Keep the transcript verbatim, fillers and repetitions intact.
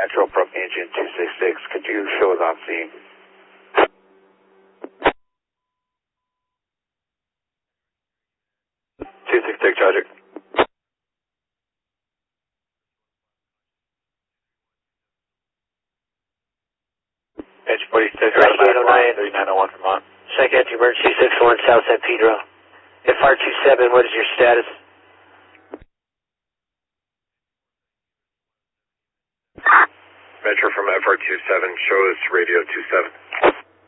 Metro from engine two six six. Could you show us on scene? two six six, Roger. Edge forty-six, eight oh nine, thirty-nine oh one Vermont. Psychiatric emergency six one South San Pedro. F R two seven, what is your status? Metro from F R two seven, show us radio two seven.